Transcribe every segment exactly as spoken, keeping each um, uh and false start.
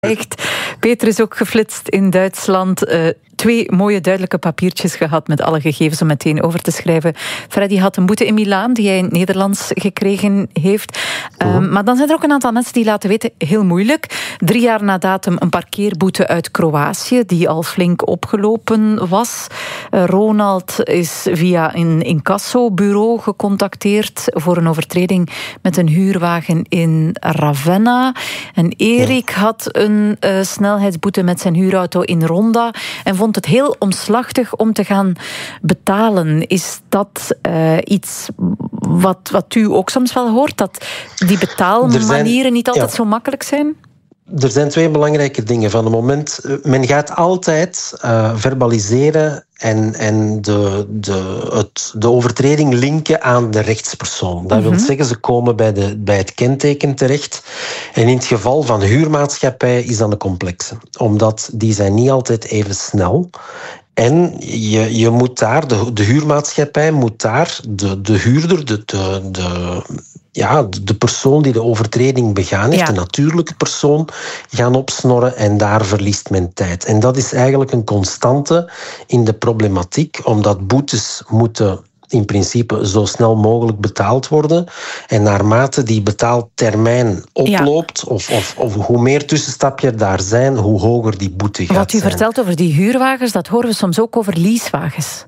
Echt. Peter is ook geflitst in Duitsland. Uh, twee mooie duidelijke papiertjes gehad met alle gegevens om meteen over te schrijven. Freddy had een boete in Milaan die hij in het Nederlands gekregen heeft. Uh, oh. Maar dan zijn er ook een aantal mensen die laten weten, heel moeilijk. Drie jaar na datum een parkeerboete uit Kroatië die al flink opgelopen was. Uh, Ronald is via een incassobureau gecontacteerd voor een overtreding met een huurwagen in Ravenna. En Erik ja. had een een uh, snelheidsboete met zijn huurauto in Ronda en vond het heel omslachtig om te gaan betalen. Is dat uh, iets wat, wat u ook soms wel hoort? Dat die betaalmanieren zijn, niet altijd ja. zo makkelijk zijn? Er zijn twee belangrijke dingen. Van het moment, men gaat altijd uh, verbaliseren en, en de, de, het, de overtreding linken aan de rechtspersoon. Dat mm-hmm. wil zeggen, ze komen bij, de, bij het kenteken terecht. En in het geval van huurmaatschappij is dat een complexe. Omdat die zijn niet altijd even snel. En je, je moet daar, de, de huurmaatschappij moet daar de, de huurder, de, de, de, ja, de persoon die de overtreding begaan heeft, ja. de natuurlijke persoon, gaan opsnorren en daar verliest men tijd. En dat is eigenlijk een constante in de problematiek, omdat boetes moeten in principe zo snel mogelijk betaald worden. En naarmate die betaaltermijn oploopt, ja. of, of, of hoe meer tussenstapjes daar zijn, hoe hoger die boete gaat Wat u zijn. vertelt over die huurwagens, dat horen we soms ook over leasewagens.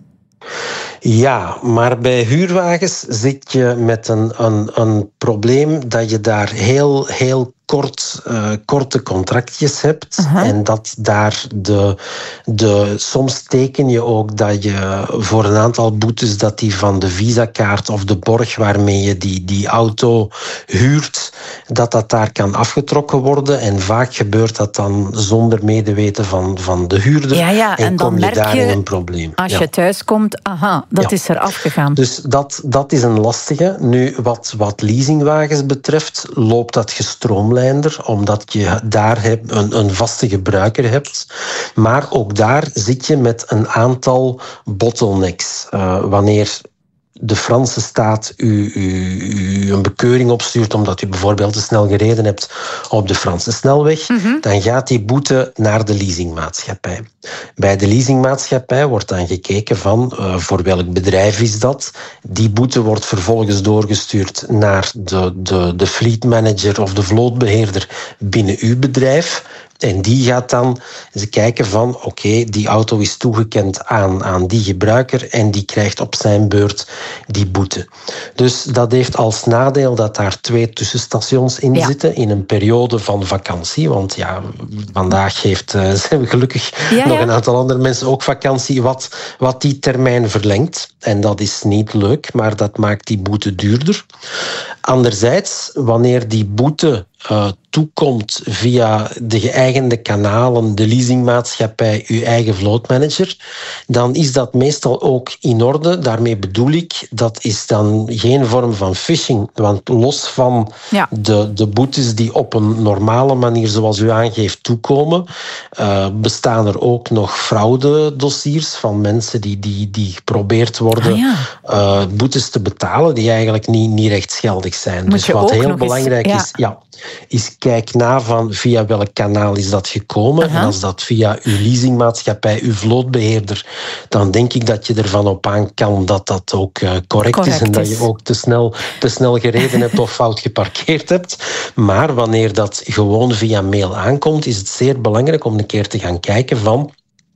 Ja, maar bij huurwagens zit je met een, een, een probleem dat je daar heel, heel kort, uh, korte contractjes hebt. Uh-huh. En dat daar de, de... Soms teken je ook dat je voor een aantal boetes dat die van de visakaart of de borg waarmee je die, die auto huurt, dat dat daar kan afgetrokken worden. En vaak gebeurt dat dan zonder medeweten van, van de huurder. Ja, ja, en, en dan kom je merk daar je, in een probleem. Als ja. je thuis komt, aha, dat ja. is er afgegaan. Dus dat, dat is een lastige. Nu, wat, wat leasingwagens betreft, loopt dat gestroomlijnder, omdat je daar een, een vaste gebruiker hebt. Maar ook daar zit je met een aantal bottlenecks. Uh, wanneer de Franse staat u, u, u een bekeuring opstuurt omdat u bijvoorbeeld te snel gereden hebt op de Franse snelweg, mm-hmm. dan gaat die boete naar de leasingmaatschappij. Bij de leasingmaatschappij wordt dan gekeken van uh, voor welk bedrijf is dat. Die boete wordt vervolgens doorgestuurd naar de, de, de fleet manager of de vlootbeheerder binnen uw bedrijf. En die gaat dan eens kijken van, oké, okay, die auto is toegekend aan, aan die gebruiker en die krijgt op zijn beurt die boete. Dus dat heeft als nadeel dat daar twee tussenstations in ja. zitten in een periode van vakantie. Want ja, vandaag heeft, uh, zijn we gelukkig ja, nog ja. een aantal andere mensen ook vakantie, wat, wat die termijn verlengt. En dat is niet leuk, maar dat maakt die boete duurder. Anderzijds, wanneer die boete Uh, toekomt via de geëigende kanalen, de leasingmaatschappij, uw eigen vlootmanager, dan is dat meestal ook in orde. Daarmee bedoel ik, dat is dan geen vorm van phishing. Want los van ja. de, de boetes die op een normale manier, zoals u aangeeft, toekomen, uh, bestaan er ook nog fraudedossiers van mensen die, die, die geprobeerd worden ah, ja. uh, boetes te betalen die eigenlijk niet, niet rechtsgeldig zijn. Moet dus wat heel belangrijk eens, is... Ja. Ja, is kijk na van via welk kanaal is dat gekomen. Uh-huh. En als dat via uw leasingmaatschappij, uw vlootbeheerder, dan denk ik dat je ervan op aan kan dat dat ook uh, correct, correct is en dat je ook te snel, te snel gereden hebt of fout geparkeerd hebt. Maar wanneer dat gewoon via mail aankomt, is het zeer belangrijk om een keer te gaan kijken van,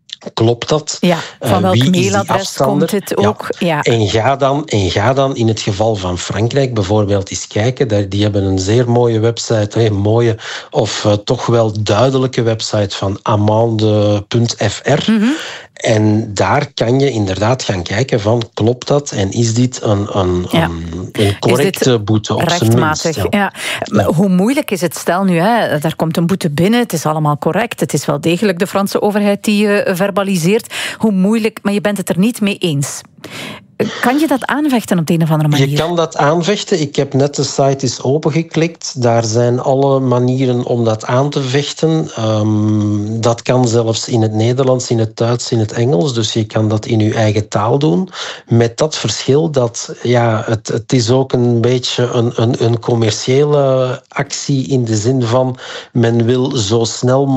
klopt dat? Ja, van welk uh, mailadres komt het ook? Ja. Ja. En, ga dan, en ga dan in het geval van Frankrijk bijvoorbeeld eens kijken. Die hebben een zeer mooie website, een mooie of uh, toch wel duidelijke website van amende punt f r. Mm-hmm. En daar kan je inderdaad gaan kijken van, klopt dat? En is dit een, een, ja. een, een correcte boete op zijn minst? Ja. Ja. Maar hoe moeilijk is het? Stel nu, hè, daar komt een boete binnen, het is allemaal correct, het is wel degelijk de Franse overheid die uh, verbaliseert. Hoe moeilijk, maar je bent het er niet mee eens. Kan je dat aanvechten op de een of andere manier? Je kan dat aanvechten. Ik heb net de site eens opengeklikt. Daar zijn alle manieren om dat aan te vechten. Um, dat kan zelfs in het Nederlands, in het Duits, in het Engels. Dus je kan dat in je eigen taal doen. Met dat verschil dat ja, het, het is ook een beetje een, een, een commerciële actie in de zin van men wil zo snel